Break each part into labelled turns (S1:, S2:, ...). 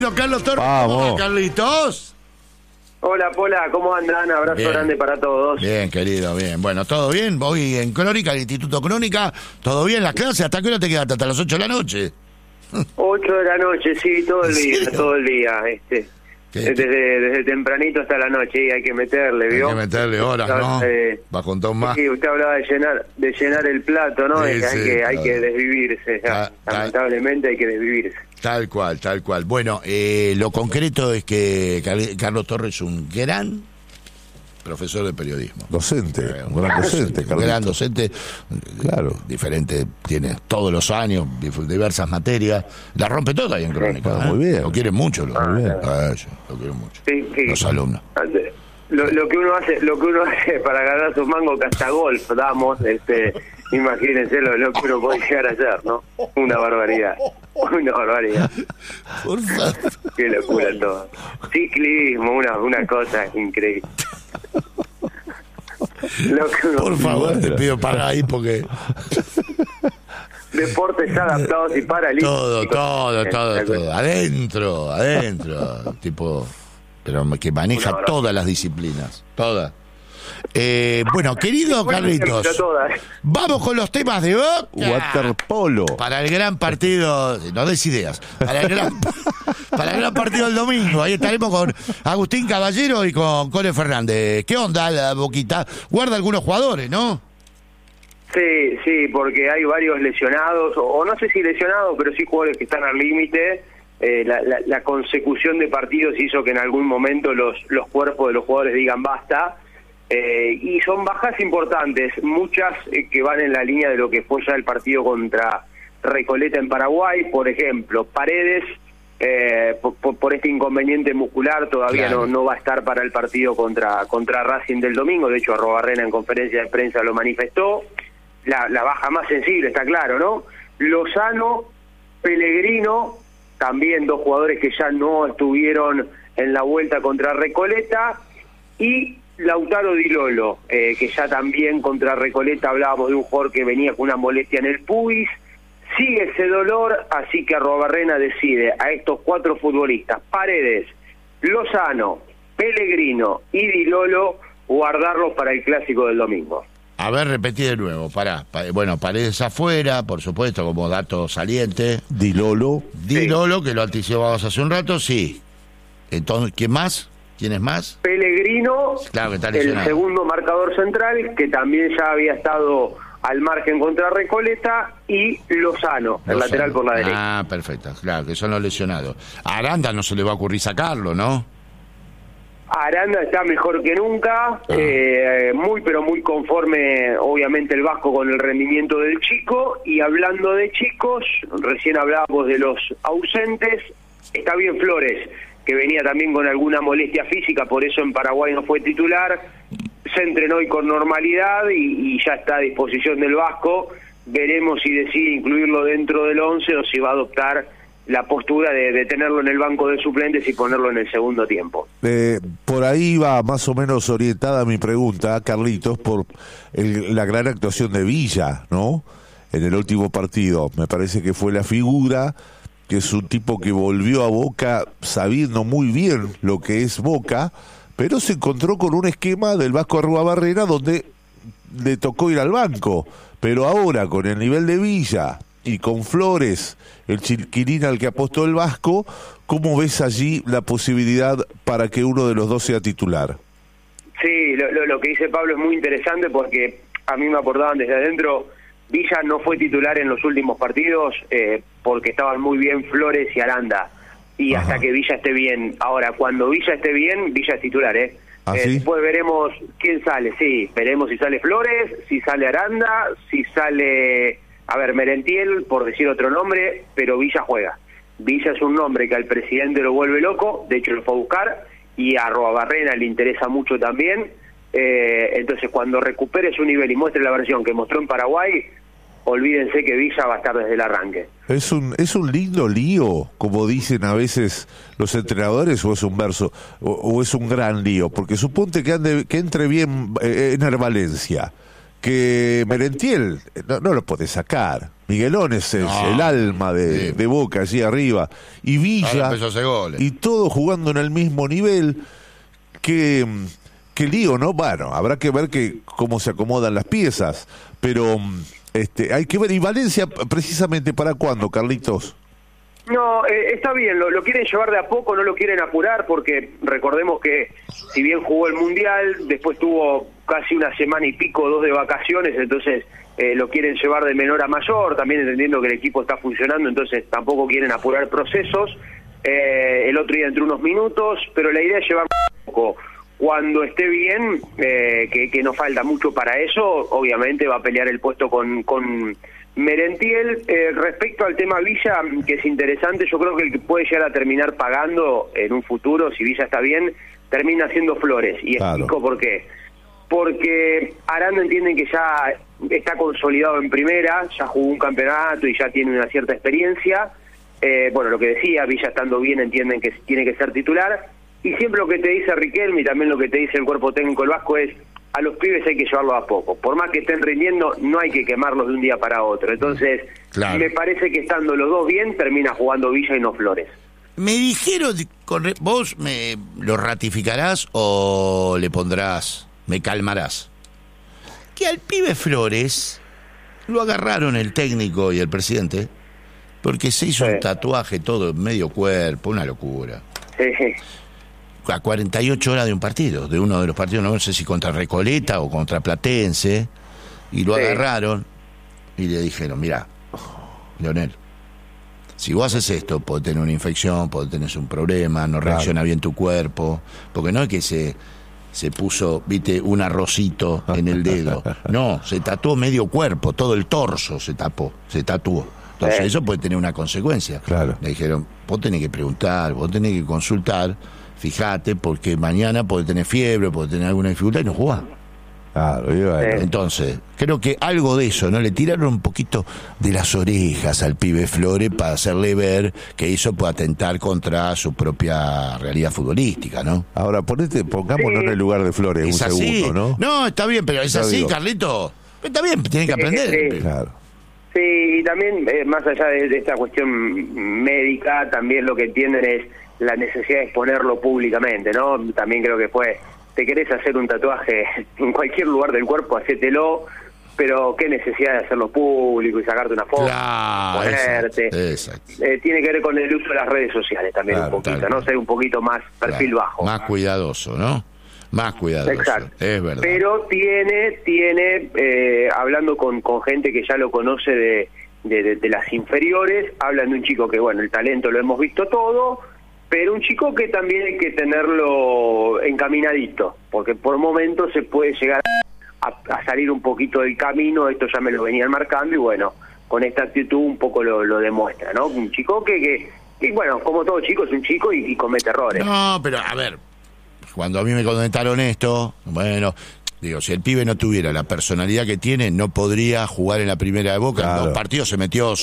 S1: Carlos Torres,
S2: vamos.
S1: Carlitos.
S3: Hola, Pola, ¿cómo andan? Abrazo
S1: Bien.
S3: grande para todos.
S1: Bien, querido, bien. Bueno, ¿todo bien? Voy en Crónica, el Instituto Crónica. ¿Todo bien las clases? ¿Hasta qué hora te quedaste? ¿Hasta las 8 de la noche?
S3: 8 de la noche, sí, todo el día, todo el día. Desde tempranito hasta la noche, y hay que meterle, ¿vio?
S1: Hay que meterle horas, ¿no? Bajo un ton más.
S3: Sí, usted hablaba de llenar el plato, ¿no?
S1: Sí,
S3: Hay que desvivirse, ya. Lamentablemente hay que desvivirse.
S1: Tal cual, tal cual. Bueno, lo concreto es que Carlos Torres es un gran profesor de periodismo.
S2: Docente, un gran docente,
S1: Un gran docente,
S2: claro.
S1: Diferente, tiene todos los años, diversas materias, la rompe toda ahí en Crónica.
S2: Muy bien.
S1: Lo quieren mucho,
S2: Muy bien.
S1: lo quieren mucho.
S3: Sí.
S1: Los alumnos.
S3: Lo que uno hace para ganar sus mangos, que hasta golf damos, imagínense lo que uno puede llegar a hacer, ¿no? Una barbaridad.
S1: Por favor.
S3: Qué locura todo. Ciclismo, una cosa increíble.
S1: Por favor, te pido para ahí porque
S3: Deportes adaptados y paralímpicos.
S1: todo. Adentro. Tipo, pero que maneja todas las disciplinas. Todas. Bueno, querido Carlitos, vamos con los temas de Boca.
S2: Waterpolo.
S1: Para el gran partido, no des ideas, para el gran partido del domingo. Ahí estaremos con Agustín Caballero y con Cole Fernández. ¿Qué onda la Boquita? Guarda algunos jugadores, ¿no?
S3: Sí, porque hay varios lesionados, o no sé si lesionados, pero sí jugadores que están al límite. La consecución de partidos hizo que en algún momento los cuerpos de los jugadores digan basta. Y son bajas importantes, muchas que van en la línea de lo que fue ya el partido contra Recoleta en Paraguay. Por ejemplo, Paredes, por este inconveniente muscular, todavía
S1: claro.
S3: no va a estar para el partido contra Racing del domingo. De hecho, Arrobarrena en conferencia de prensa lo manifestó. La baja más sensible, está claro, ¿no? Lozano, Pellegrino, también dos jugadores que ya no estuvieron en la vuelta contra Recoleta, y Lautaro Di Lolo, que ya también contra Recoleta hablábamos de un jugador que venía con una molestia en el pubis. Sigue ese dolor, así que Arrobarrena decide a estos 4 futbolistas, Paredes, Lozano, Pellegrino y Di Lolo, guardarlos para el clásico del domingo.
S1: A ver, repetí de nuevo, bueno, Paredes afuera, por supuesto, como dato saliente.
S2: Di Lolo,
S1: que lo anticipábamos hace un rato, sí. Entonces, ¿quién más? ¿Quién es más?
S3: Pellegrino,
S1: claro, que está
S3: el
S1: lesionado.
S3: segundo marcador central, que también ya había estado al margen contra Recoleta, y Lozano, el lateral por la derecha.
S1: Ah, perfecto, claro, que son los lesionados. A Aranda no se le va a ocurrir sacarlo, ¿no?
S3: Aranda está mejor que nunca, pero muy conforme, obviamente, el Vasco con el rendimiento del chico. Y hablando de chicos, recién hablábamos de los ausentes, está bien Flores, que venía también con alguna molestia física, por eso en Paraguay no fue titular. Se entrenó hoy con normalidad y ya está a disposición del Vasco. Veremos si decide incluirlo dentro del 11 o si va a adoptar la postura de tenerlo en el banco de suplentes y ponerlo en el segundo tiempo.
S2: Por ahí va más o menos orientada mi pregunta, Carlitos, por la gran actuación de Villa, ¿no? En el último partido. Me parece que fue la figura, que es un tipo que volvió a Boca sabiendo muy bien lo que es Boca, pero se encontró con un esquema del Vasco Arruabarrena donde le tocó ir al banco. Pero ahora, con el nivel de Villa y con Flores, el chiquirín al que apostó el Vasco, ¿cómo ves allí la posibilidad para que uno de los dos sea titular?
S3: Sí, lo que dice Pablo es muy interesante, porque a mí me aportaban desde adentro. Villa no fue titular en los últimos partidos porque estaban muy bien Flores y Aranda, y hasta que Villa esté bien. Ahora, cuando Villa esté bien, Villa es titular, ¿eh?
S2: ¿Sí?
S3: Después veremos quién sale. Sí, veremos si sale Flores, si sale Aranda, si sale, Merentiel, por decir otro nombre, pero Villa juega. Villa es un nombre que al presidente lo vuelve loco, de hecho lo fue a buscar, y a Arruabarrena le interesa mucho también. Entonces, cuando recupere su nivel y muestre la versión que mostró en Paraguay, olvídense que Villa va a estar desde el arranque.
S2: ¿Es un lindo lío, como dicen a veces los entrenadores, o es un verso, o es un gran lío? Porque suponte que entre bien Ener Valencia, que Merentiel no lo puede sacar. Miguelón es el alma de Boca allí arriba, y Villa y todo jugando en el mismo nivel. Que lío, ¿no? Bueno, habrá que ver cómo se acomodan las piezas, pero hay que ver. ¿Y Valencia precisamente para cuándo, Carlitos?
S3: No, está bien, lo quieren llevar de a poco, no lo quieren apurar, porque recordemos que si bien jugó el Mundial, después tuvo casi una semana y pico, 2 de vacaciones, entonces lo quieren llevar de menor a mayor, también entendiendo que el equipo está funcionando, entonces tampoco quieren apurar procesos. El otro día entró unos minutos, pero la idea es llevar un poco. Cuando esté bien, que no falta mucho para eso, obviamente va a pelear el puesto con Merentiel. Respecto al tema Villa, que es interesante, yo creo que el que puede llegar a terminar pagando en un futuro, si Villa está bien, termina siendo Flores. Y explico por qué. Porque Aranda entienden que ya está consolidado en primera, ya jugó un campeonato y ya tiene una cierta experiencia. Bueno, lo que decía, Villa estando bien entienden que tiene que ser titular. Y siempre lo que te dice Riquelme y también lo que te dice el cuerpo técnico del Vasco es: a los pibes hay que llevarlos a poco. Por más que estén rindiendo, no hay que quemarlos de un día para otro. Entonces, me parece que estando los dos bien, termina jugando Villa y no Flores.
S1: Me dijeron, ¿vos lo ratificarás o le pondrás, me calmarás? Que al pibe Flores lo agarraron el técnico y el presidente porque se hizo un tatuaje todo en medio cuerpo, una locura. A 48 horas de un partido, de uno de los partidos, no sé si contra Recoleta o contra Platense, y lo agarraron y le dijeron: mirá, Leonel, si vos haces esto, podés tener una infección, podés tener un problema, no reacciona bien tu cuerpo, porque no es que se puso, viste, un arrocito en el dedo, no, se tatuó medio cuerpo, todo el torso se tatuó. Entonces eso puede tener una consecuencia. Le dijeron: vos tenés que preguntar, vos tenés que consultar, fíjate, porque mañana podés tener fiebre, podés tener alguna dificultad y no jugás. Entonces, creo que algo de eso, ¿no? Le tiraron un poquito de las orejas al pibe Flores para hacerle ver que eso puede atentar contra su propia realidad futbolística, ¿no?
S2: Ahora, pongámonos en el lugar de Flores un segundo, ¿no?
S1: No, está bien, pero es así, Carlito. Está bien, tiene que aprender.
S3: Claro. Sí, y también, más allá de esta cuestión médica, también lo que entienden es la necesidad de exponerlo públicamente, ¿no? También creo que te querés hacer un tatuaje en cualquier lugar del cuerpo, hacételo, pero qué necesidad de hacerlo público y sacarte una foto, ponerte. Exacto. Tiene que ver con el uso de las redes sociales también, un poquito, ¿no? Ser un poquito más perfil bajo.
S1: Más cuidadoso, ¿no? Más cuidadoso. Exacto. Es verdad.
S3: Pero tiene hablando con gente que ya lo conoce de las inferiores, hablan de un chico que, bueno, el talento lo hemos visto todo, pero un chico que también hay que tenerlo encaminadito, porque por momentos se puede llegar a salir un poquito del camino. Esto ya me lo venían marcando y bueno, con esta actitud un poco lo demuestra, ¿no? Un chico que bueno, como todo chico, es un chico y comete errores.
S1: No, pero a ver, cuando a mí me comentaron esto, bueno, digo, si el pibe no tuviera la personalidad que tiene, no podría jugar en la primera de Boca. En 2 partidos se metió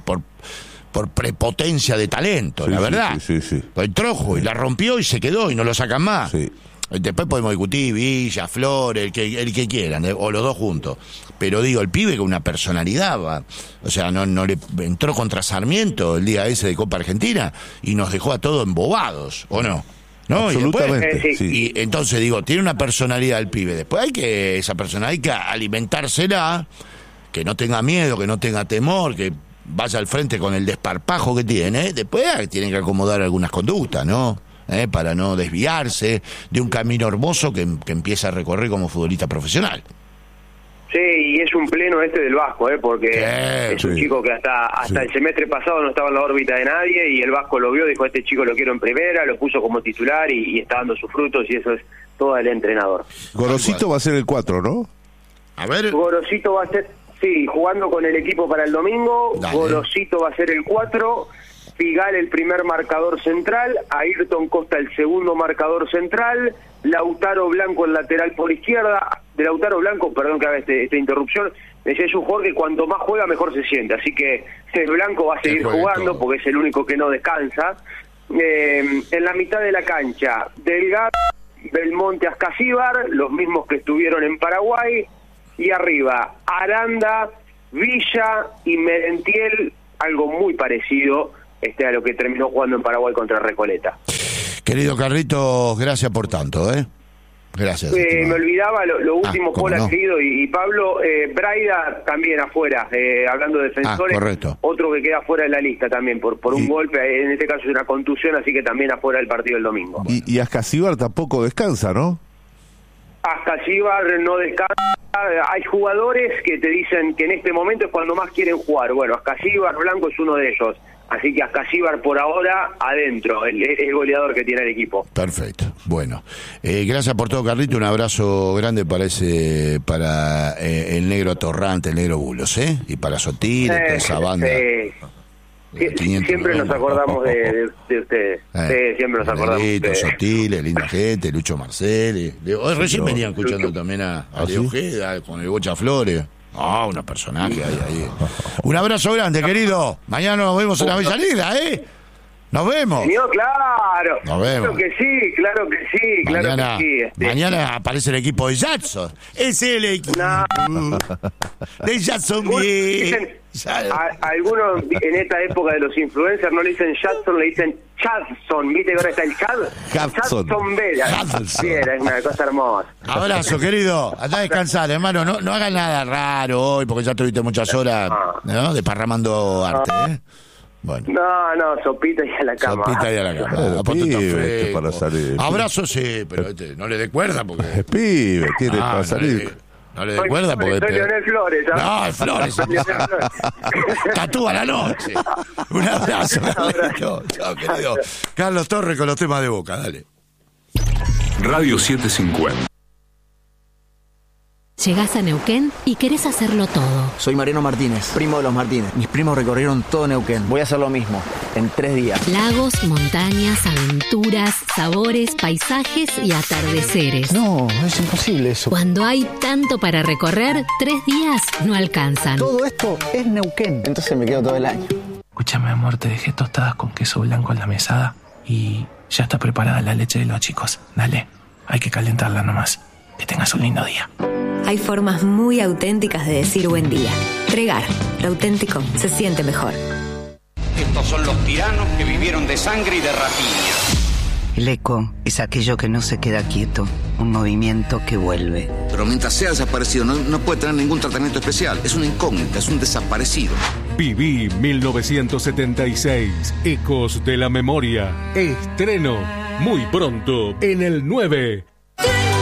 S1: por prepotencia de talento, la verdad. Sí. Entró y la rompió y se quedó y no lo sacan más. Después podemos discutir Villa, Flores, el que quieran, o los dos juntos. Pero digo, el pibe con una personalidad, o sea, no le entró contra Sarmiento el día ese de Copa Argentina y nos dejó a todos embobados, ¿o no? ¿No?
S2: Absolutamente.
S1: Y después, y entonces digo, tiene una personalidad el pibe. Después esa personalidad hay que alimentársela, que no tenga miedo, que no tenga temor, que vaya al frente con el desparpajo que tiene. Después tienen que acomodar algunas conductas, ¿no? Para no desviarse de un camino hermoso que empieza a recorrer como futbolista profesional.
S3: Sí, y es un pleno del Vasco, porque es un chico que hasta el semestre pasado no estaba en la órbita de nadie y el Vasco lo vio, dijo: este chico lo quiero en primera, lo puso como titular y está dando sus frutos, y eso es todo el entrenador.
S2: Gorosito va a ser el 4, ¿no?
S1: A ver.
S3: Gorosito va a ser, sí, jugando con el equipo para el domingo. Dale. Gorosito va a ser el 4, Figal el primer marcador central, Ayrton Costa el segundo marcador central, Lautaro Blanco el lateral por izquierda. De Lautaro Blanco, perdón que haga esta interrupción, es un jugador que cuanto más juega mejor se siente, así que el Blanco va a seguir jugando porque es el único que no descansa. En la mitad de la cancha, Delgado, Belmonte, Ascasíbar, los mismos que estuvieron en Paraguay, y arriba Aranda, Villa y Merentiel, algo muy parecido a lo que terminó jugando en Paraguay contra Recoleta.
S1: Querido Carlitos, gracias por tanto, Gracias.
S3: Me olvidaba lo último, Paula,
S1: no.
S3: querido, y Pablo, Braida también afuera, hablando de defensores,
S1: correcto.
S3: Otro que queda fuera de la lista también, por un golpe, en este caso es una contusión, así que también afuera del partido del domingo.
S2: Y Ascasíbar tampoco descansa, ¿no?
S3: Ascasíbar no descansa. Hay jugadores que te dicen que en este momento es cuando más quieren jugar. Bueno, Ascasíbar Blanco es uno de ellos. Así que Ascasíbar por ahora adentro, el goleador que tiene el equipo.
S1: Perfecto. Bueno, gracias por todo, Carlito. Un abrazo grande para el negro Torrante, el negro Bulos, y para Sotil, toda esa banda.
S3: Siempre nos acordamos de ustedes. Siempre nos acordamos de ustedes.
S1: Sotil, linda gente, Lucho Marcel. Hoy recién venían escuchando también a Leo Ojeda con el Bocha Flores. Unos personajes ahí. Un abrazo grande, querido. Mañana nos vemos en la Avellaneda, Nos vemos.
S3: Señor, claro.
S1: Nos vemos.
S3: Claro que sí.
S1: Mañana aparece el equipo de Jackson. Es el equipo de Jackson.
S3: Algunos en esta época de los influencers no le dicen Jackson, le dicen Chadson. ¿Viste que ahora está el Chadson Vela. Bien, es una cosa hermosa.
S1: Abrazo, querido. Andá a descansar, hermano. No hagas nada raro hoy, porque ya tuviste muchas horas desparramando arte, Bueno.
S3: No, sopita y a la cama.
S2: Pibe, para salir.
S1: Abrazo, sí, pero no le dé cuerda porque...
S2: Pibe, tiene para salir.
S1: No le dé cuerda porque...
S3: Soy Leonel Flores,
S1: ¿sabes? No, Flores. Tatúa la noche. Un abrazo, Carlito. Chao, querido. Carlos Torres con los temas de Boca, dale.
S4: Radio 750.
S5: Llegás a Neuquén y querés hacerlo todo.
S6: Soy Mariano Martínez, primo de los Martínez. Mis primos recorrieron todo Neuquén. Voy a hacer lo mismo, en 3 días.
S5: Lagos, montañas, aventuras, sabores, paisajes y atardeceres.
S6: No, es imposible eso.
S5: Cuando hay tanto para recorrer, 3 días no alcanzan.
S6: Todo esto es Neuquén. Entonces me quedo todo el año.
S7: Escúchame, amor, te dejé tostadas con queso blanco en la mesada y ya está preparada la leche de los chicos. Dale, hay que calentarla nomás. Que tengas un lindo día.
S8: Hay formas muy auténticas de decir buen día. Tregar, lo auténtico se siente mejor.
S9: Estos son los tiranos que vivieron de sangre y de rapiña.
S10: El eco es aquello que no se queda quieto, un movimiento que vuelve.
S11: Pero mientras sea desaparecido no puede tener ningún tratamiento especial. Es una incógnita, es un desaparecido.
S12: Viví 1976, Ecos de la Memoria. Estreno muy pronto en el 9.